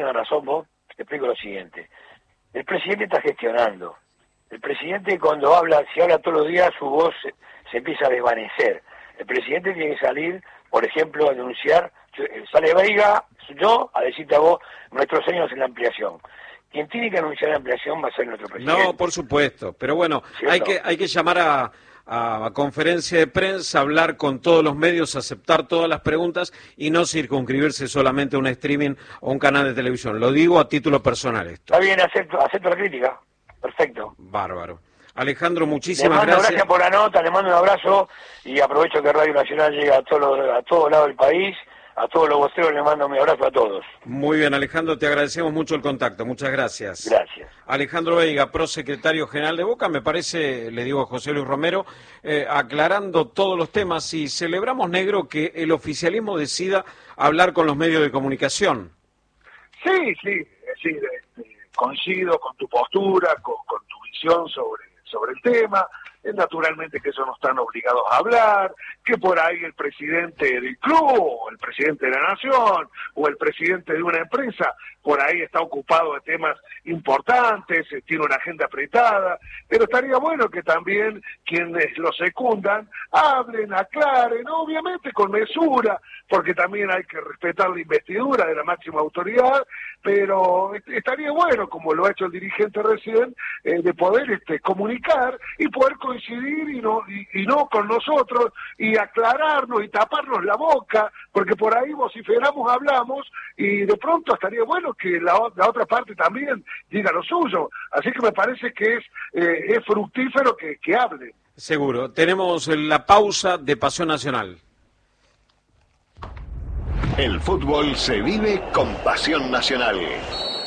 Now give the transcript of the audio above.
tenés razón vos, te explico lo siguiente. El presidente está gestionando. El presidente cuando habla, si habla todos los días, su voz se empieza a desvanecer. El presidente tiene que salir, por ejemplo, a denunciar, sale Veiga, yo, a decirte a vos, nuestros años en la ampliación. Quien tiene que anunciar la ampliación va a ser nuestro presidente. No, por supuesto, pero bueno, hay que llamar a conferencia de prensa, hablar con todos los medios, aceptar todas las preguntas y no circunscribirse solamente a un streaming o un canal de televisión. Lo digo a título personal esto. Está bien, acepto la crítica. Perfecto. Bárbaro. Alejandro, muchísimas gracias por la nota, le mando un abrazo y aprovecho que Radio Nacional llega a todos lados del país, a todos los voceros le mando mi abrazo a todos. Muy bien, Alejandro, te agradecemos mucho el contacto, muchas gracias. Gracias. Alejandro Veiga, prosecretario general de Boca, me parece, le digo a José Luis Romero, aclarando todos los temas y celebramos, Negro, que el oficialismo decida hablar con los medios de comunicación. Sí, coincido con tu postura, con tu visión sobre el tema. Naturalmente que eso no están obligados a hablar, que por ahí el presidente del club, o el presidente de la nación, o el presidente de una empresa, por ahí está ocupado de temas importantes, tiene una agenda apretada, pero estaría bueno que también quienes lo secundan hablen, aclaren, obviamente con mesura, porque también hay que respetar la investidura de la máxima autoridad, pero estaría bueno, como lo ha hecho el dirigente recién, de poder comunicar y poder coincidir y no con nosotros y aclararnos y taparnos la boca, porque por ahí vociferamos, hablamos y de pronto estaría bueno que la otra parte también diga lo suyo, así que me parece que es fructífero que hable. Seguro. Tenemos la pausa de Pasión Nacional. El fútbol se vive con Pasión Nacional.